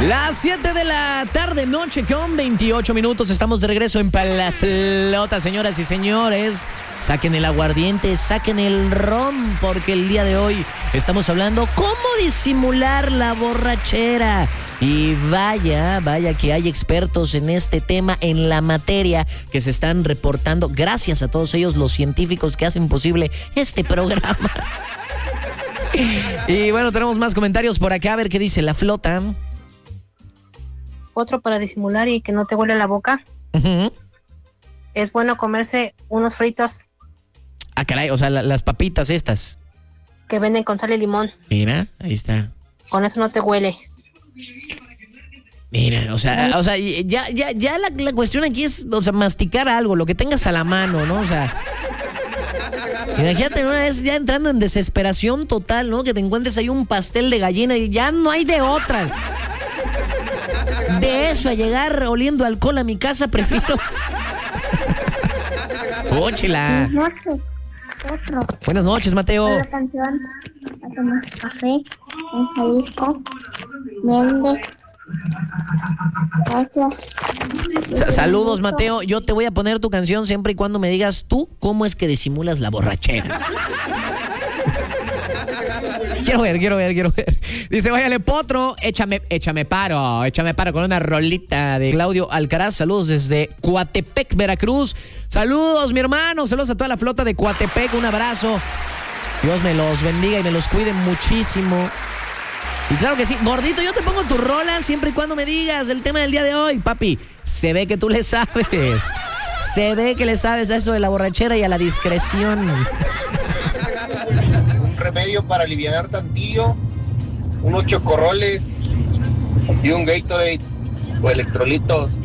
Las 7 de la tarde, noche con 28 minutos. Estamos de regreso en Pa' la Flota, señoras y señores. Saquen el aguardiente, saquen el ron, porque el día de hoy estamos hablando cómo disimular la borrachera. Y vaya que hay expertos en este tema, en la materia, que se están reportando. Gracias a todos ellos, los científicos que hacen posible este programa. Y bueno, tenemos más comentarios por acá, a ver qué dice la flota. Otro para disimular y que no te huele la boca. Uh-huh. Es bueno comerse unos fritos. Ah, caray, o sea, las papitas estas. Que venden con sal y limón. Mira, ahí está. Con eso no te huele. Mira, o sea, ya la cuestión aquí es, o sea, masticar algo, lo que tengas a la mano, ¿no? O sea, imagínate una vez ya entrando en desesperación total, ¿no? Que te encuentres ahí un pastel de gallina y ya no hay de otra. De eso a llegar oliendo alcohol a mi casa, prefiero. ¡Óchela! Buenas noches, otro. Buenas noches, Mateo. La canción a tomar café en Jalisco. Méndez. Gracias. Saludos, Mateo. Yo te voy a poner tu canción siempre y cuando me digas tú cómo es que disimulas la borrachera. Quiero ver. Dice, váyale, Potro, échame paro con una rolita de Claudio Alcaraz. Saludos desde Coatepec, Veracruz. Saludos, mi hermano. Saludos a toda la flota de Coatepec. Un abrazo. Dios me los bendiga y me los cuide muchísimo. Y claro que sí, gordito, yo te pongo tu rola siempre y cuando me digas el tema del día de hoy, papi. Se ve que tú le sabes. Se ve que le sabes a eso de la borrachera y a la discreción. Remedio para alivianar tantillo, unos chocorroles y un Gatorade o electrolitos.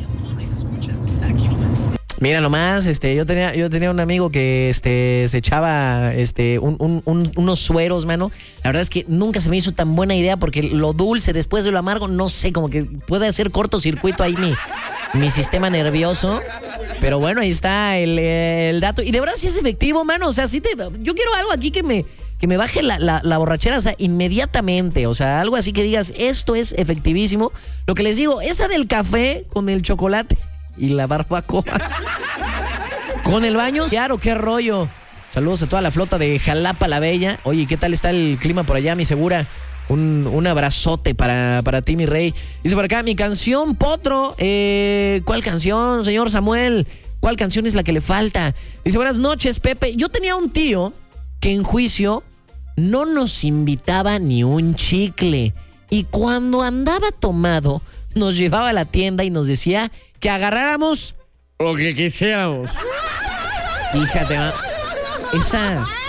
Mira nomás, yo tenía un amigo que se echaba unos sueros, mano. La verdad es que nunca se me hizo tan buena idea porque lo dulce después de lo amargo, no sé, como que puede hacer cortocircuito ahí mi sistema nervioso. Pero bueno, ahí está el dato. Y de verdad sí es efectivo, mano. O sea, yo quiero algo aquí que me baje la borrachera, o sea, inmediatamente. O sea, algo así que digas, esto es efectivísimo. Lo que les digo, esa del café con el chocolate y la barbacoa. Con el baño, claro, qué rollo. Saludos a toda la flota de Jalapa la Bella. Oye, ¿qué tal está el clima por allá, mi segura? Un abrazote para ti, mi rey. Dice por acá, mi canción, Potro. ¿Cuál canción, señor Samuel? ¿Cuál canción es la que le falta? Dice, buenas noches, Pepe. Yo tenía un tío que en juicio no nos invitaba ni un chicle. Y cuando andaba tomado, nos llevaba a la tienda y nos decía que agarráramos lo que quisiéramos. Fíjate, esa